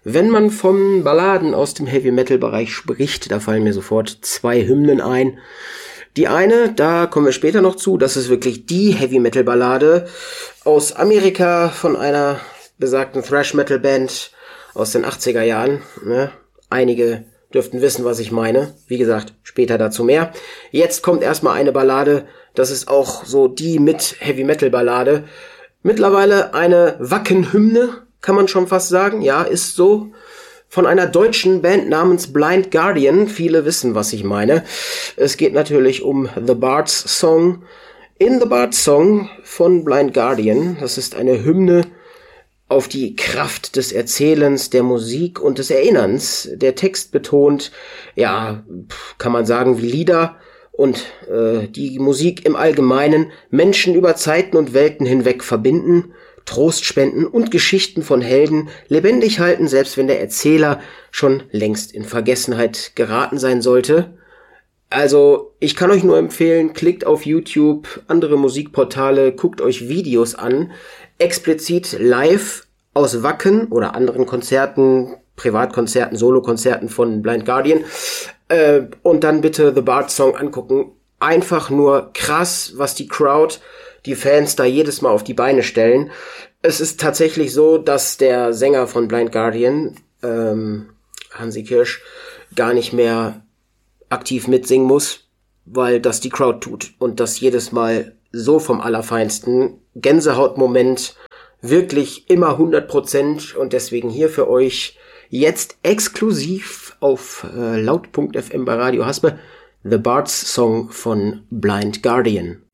Wenn man von Balladen aus dem Heavy-Metal-Bereich spricht, da fallen mir sofort 2 Hymnen ein. Die eine, da kommen wir später noch zu, das ist wirklich die Heavy-Metal-Ballade aus Amerika von einer besagten Thrash-Metal-Band aus den 80er Jahren. Ne? Einige dürften wissen, was ich meine. Wie gesagt, später dazu mehr. Jetzt kommt erstmal eine Ballade, das ist auch so die mit Heavy-Metal-Ballade. Mittlerweile eine Wacken-Hymne, kann man schon fast sagen. Ja, ist so. Von einer deutschen Band namens Blind Guardian. Viele wissen, was ich meine. Es geht natürlich um The Bard's Song. In The Bard's Song von Blind Guardian, das ist eine Hymne auf die Kraft des Erzählens, der Musik und des Erinnerns. Der Text betont, ja, kann man sagen, wie Lieder und die Musik im Allgemeinen Menschen über Zeiten und Welten hinweg verbinden, Trost spenden und Geschichten von Helden lebendig halten, selbst wenn der Erzähler schon längst in Vergessenheit geraten sein sollte. Also, ich kann euch nur empfehlen, klickt auf YouTube, andere Musikportale, guckt euch Videos an, explizit live aus Wacken oder anderen Konzerten, Privatkonzerten, Solokonzerten von Blind Guardian, und dann bitte The Bard's Song angucken. Einfach nur krass, was die Crowd, die Fans da jedes Mal auf die Beine stellen. Es ist tatsächlich so, dass der Sänger von Blind Guardian, Hansi Kirsch, gar nicht mehr aktiv mitsingen muss, weil das die Crowd tut. Und das jedes Mal so vom Allerfeinsten. Gänsehautmoment, wirklich immer 100%. Und deswegen hier für euch jetzt exklusiv auf laut.fm bei Radio Haspe The Bard's Song von Blind Guardian.